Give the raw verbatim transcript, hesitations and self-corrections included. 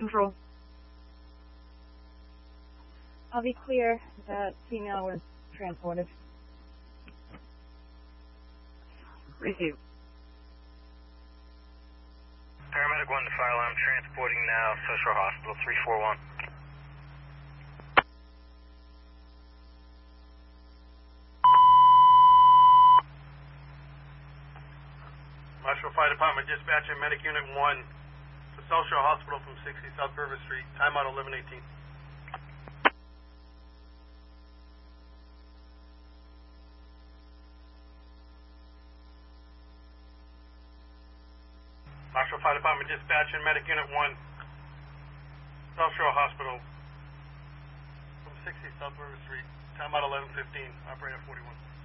control. I'll be clear. That female was transported. Receive. Paramedic one to fire alarm, transporting now, Social Hospital three four one. Marshall Fire Department dispatching Medic Unit one to Social Hospital from sixty South River Street, timeout eleven eighteen. Marshall Fire Department dispatching Medic Unit one, South Shore Hospital from sixty South River Street, timeout eleven fifteen, operator forty-one.